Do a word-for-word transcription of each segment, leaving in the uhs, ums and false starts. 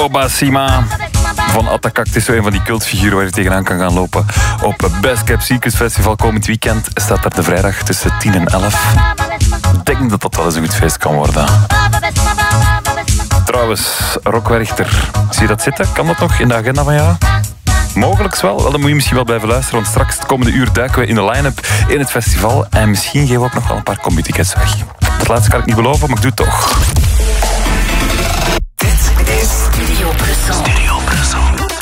Toba Sima van Attack is zo een van die cultfiguren waar je tegenaan kan gaan lopen. Op Best Kept Secrets Festival komend weekend staat daar de vrijdag tussen tien en elf. Ik denk dat dat wel eens een goed feest kan worden. Trouwens, Rock Werchter, zie je dat zitten? Kan dat nog in de agenda van jou? Mogelijks wel. wel. Dan moet je misschien wel blijven luisteren, want straks het komende uur duiken we in de line-up in het festival. En misschien geven we ook nog wel een paar combi-tickets weg. Dat laatste kan ik niet beloven, maar ik doe het toch. Dit is Studio Brussel. Studio Brussel.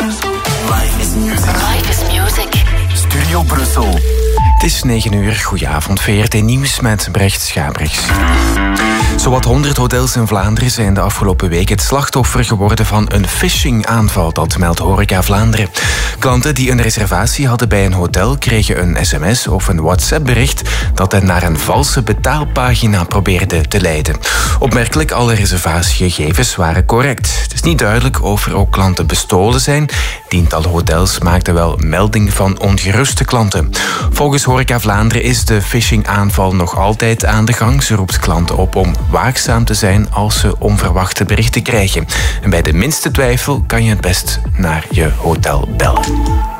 Live is music. Live is music. Studio Brussel. Het is negen uur. Goedenavond. V R T Nieuws met Brecht Schabrichs. Zowat honderd hotels in Vlaanderen zijn de afgelopen week het slachtoffer geworden van een phishing-aanval, dat meldt Horeca Vlaanderen. Klanten die een reservatie hadden bij een hotel kregen een sms of een WhatsApp-bericht dat hen naar een valse betaalpagina probeerde te leiden. Opmerkelijk, alle reservatiegegevens waren correct. Het is niet duidelijk of er ook klanten bestolen zijn. Tientallen hotels maakten wel melding van ongeruste klanten. Volgens Horeca Vlaanderen is de phishing-aanval nog altijd aan de gang. Ze roept klanten op om waakzaam te zijn als ze onverwachte berichten krijgen. En bij de minste twijfel kan je het best naar je hotel bellen.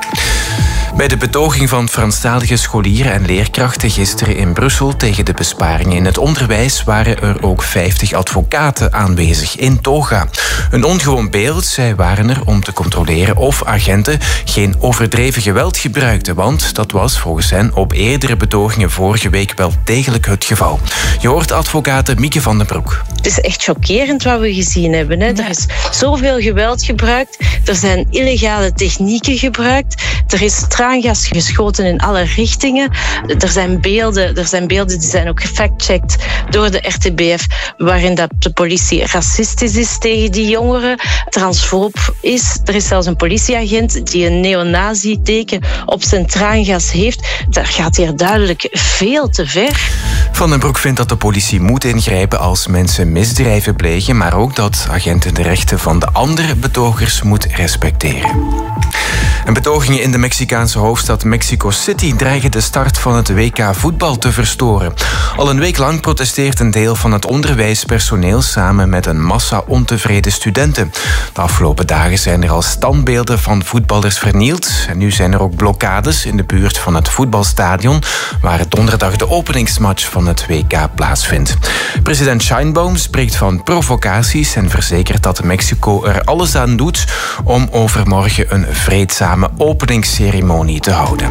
Bij de betoging van Franstalige scholieren en leerkrachten gisteren in Brussel tegen de besparingen in het onderwijs waren er ook vijftig advocaten aanwezig in toga. Een ongewoon beeld, zij waren er om te controleren of agenten geen overdreven geweld gebruikten, want dat was volgens hen op eerdere betogingen vorige week wel degelijk het geval. Je hoort advocaat Mieke van den Broek. Het is echt chockerend wat we gezien hebben. Hè. Er is zoveel geweld gebruikt, er zijn illegale technieken gebruikt, er is traangas geschoten in alle richtingen. Er zijn beelden, er zijn beelden die zijn ook gefactcheckt door de R T B F, waarin dat de politie racistisch is tegen die jongeren, transfoob is. Er is zelfs een politieagent die een neonazi-teken op zijn traangas heeft. Dat gaat hier duidelijk veel te ver. Van den Broek vindt dat de politie moet ingrijpen als mensen misdrijven plegen, maar ook dat agenten de rechten van de andere betogers moet respecteren. En betogingen in de Mexicaanse hoofdstad Mexico City dreigen de start van het W K voetbal te verstoren. Al een week lang protesteert een deel van het onderwijspersoneel samen met een massa ontevreden studenten. De afgelopen dagen zijn er al standbeelden van voetballers vernield. En nu zijn er ook blokkades in de buurt van het voetbalstadion, waar donderdag de openingsmatch van het W K plaatsvindt. President Sheinbaum spreekt van provocaties en verzekert dat Mexico er alles aan doet om overmorgen een vreedzame openingsceremonie te houden.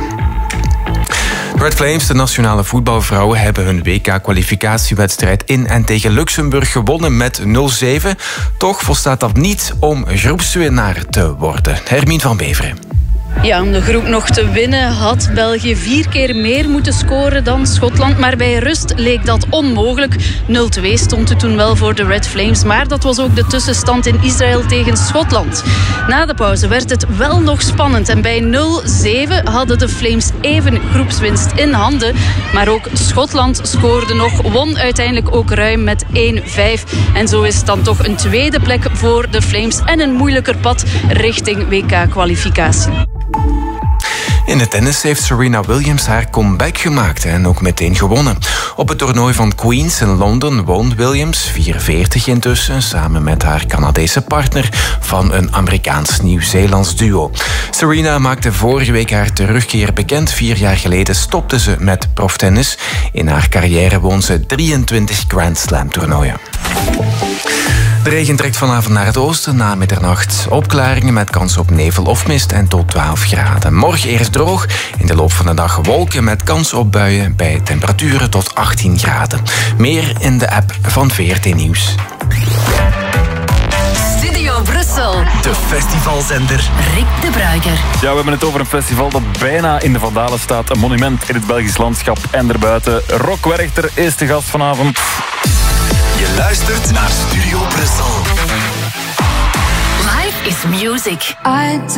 De Red Flames, de nationale voetbalvrouwen, hebben hun W K-kwalificatiewedstrijd in en tegen Luxemburg gewonnen met nul zeven. Toch volstaat dat niet om groepswinnaar te worden. Hermine van Beveren. Ja, om de groep nog te winnen had België vier keer meer moeten scoren dan Schotland. Maar bij rust leek dat onmogelijk. nul twee stond het toen wel voor de Red Flames. Maar dat was ook de tussenstand in Israël tegen Schotland. Na de pauze werd het wel nog spannend. En bij nul zeven hadden de Flames even groepswinst in handen. Maar ook Schotland scoorde nog. Won uiteindelijk ook ruim met één vijf. En zo is het dan toch een tweede plek voor de Flames. En een moeilijker pad richting W K-kwalificatie. In het tennis heeft Serena Williams haar comeback gemaakt en ook meteen gewonnen. Op het toernooi van Queens in Londen won Williams, vierenveertig intussen, samen met haar Canadese partner van een Amerikaans-Nieuw-Zeelands duo. Serena maakte vorige week haar terugkeer bekend. Vier jaar geleden stopte ze met proftennis. In haar carrière won ze drieëntwintig Grand Slam toernooien. De regen trekt vanavond naar het oosten, na middernacht opklaringen met kans op nevel of mist en tot twaalf graden. Morgen eerst droog, in de loop van de dag wolken met kans op buien bij temperaturen tot achttien graden. Meer in de app van V R T Nieuws. Studio Brussel. De festivalzender. Rick de Bruyker. Ja, we hebben het over een festival dat bijna in de Vandalen staat. Een monument in het Belgisch landschap en daarbuiten. Rock Werchter is de gast vanavond. Je luistert naar Studio Brussel. Live is music.